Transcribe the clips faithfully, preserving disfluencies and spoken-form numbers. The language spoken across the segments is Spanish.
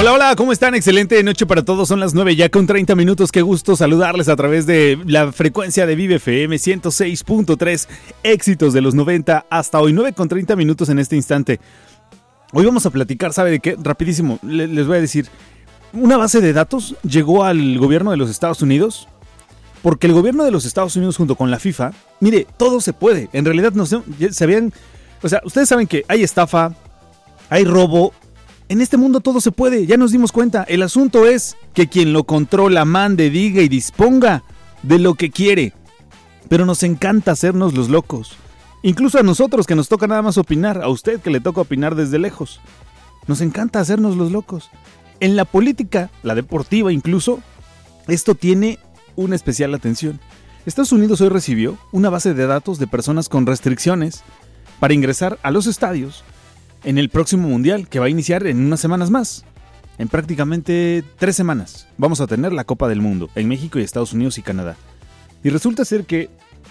Hola, hola, ¿cómo están? Excelente noche para todos, son las nueve ya con treinta minutos, qué gusto saludarles a través de la frecuencia de Vive F M ciento seis punto tres, éxitos de los noventa hasta hoy, nueve con treinta minutos en este instante. Hoy vamos a platicar, ¿sabe de qué? Rapidísimo, les voy a decir, una base de datos llegó al gobierno de los Estados Unidos, porque el gobierno de los Estados Unidos junto con la FIFA, mire, todo se puede, en realidad no sé, sabían, o sea, ustedes saben que hay estafa, hay robo. En este mundo todo se puede, ya nos dimos cuenta. El asunto es que quien lo controla, mande, diga y disponga de lo que quiere. Pero nos encanta hacernos los locos. Incluso a nosotros que nos toca nada más opinar, a usted que le toca opinar desde lejos. Nos encanta hacernos los locos. En la política, la deportiva incluso, esto tiene una especial atención. Estados Unidos hoy recibió una base de datos de personas con restricciones para ingresar a los estadios en el próximo mundial, que va a iniciar en unas semanas más. En prácticamente tres semanas vamos a tener la Copa del Mundo en México y Estados Unidos y Canadá. Y resulta ser que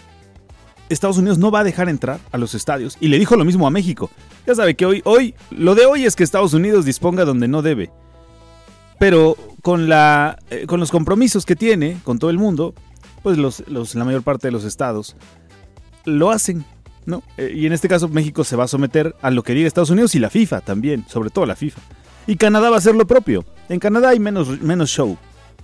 Estados Unidos no va a dejar entrar a los estadios, y le dijo lo mismo a México. Ya sabe que hoy, hoy, lo de hoy es que Estados Unidos disponga donde no debe. Pero con, la, eh, con los compromisos que tiene con todo el mundo, pues los, los, la mayor parte de los estados lo hacen. No, eh, y en este caso México se va a someter a lo que diga Estados Unidos y la FIFA también, sobre todo la FIFA. Y Canadá va a hacer lo propio. En Canadá hay menos, menos show.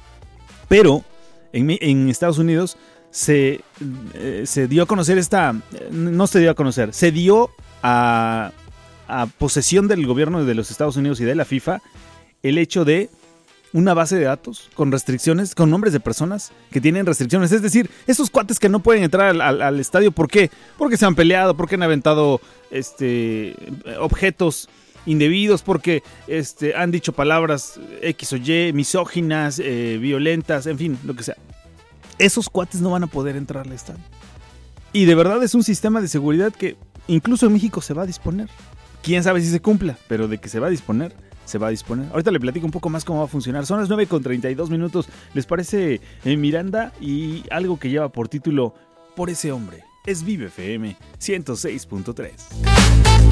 Pero en, en Estados Unidos se, eh, se dio a conocer esta... No se dio a conocer, se dio a, a posesión del gobierno de los Estados Unidos y de la FIFA el hecho de una base de datos con restricciones, con nombres de personas que tienen restricciones. Es decir, esos cuates que no pueden entrar al, al, al estadio, ¿por qué? Porque se han peleado, porque han aventado este, objetos indebidos, porque este, han dicho palabras X o Y, misóginas, eh, violentas, en fin, lo que sea. Esos cuates no van a poder entrar al estadio. Y de verdad es un sistema de seguridad que incluso en México se va a disponer. Quién sabe si se cumpla, pero de que se va a disponer, se va a disponer. Ahorita le platico un poco más cómo va a funcionar. Son las nueve con treinta y dos minutos. ¿Les parece eh, Miranda? Y algo que lleva por título Por ese hombre. Es Vive F M ciento seis punto tres.